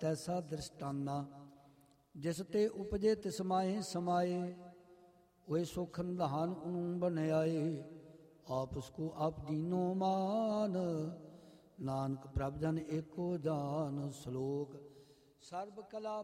ਤੈਸਾ ਦ੍ਰਿਸ਼ਟਾਨਾ। ਜਿਸ ਤੇ ਉਪਜੇ ਤਿਸ ਮਾਹੇ ਸਮਾਏ, ਓਏ ਸੁਖ ਨਿਧਾਨ ਉਹਨੂੰ ਬਣਾਏ। ਆਪ ਉਸਕੋ ਆਪ ਦੀਨੋ ਮਾਨ, ਨਾਨਕ ਪ੍ਰਭ ਜਨ ਏਕੋ ਜਾਨ। ਸ਼ਲੋਕ। ਸਰਬ ਕਲਾ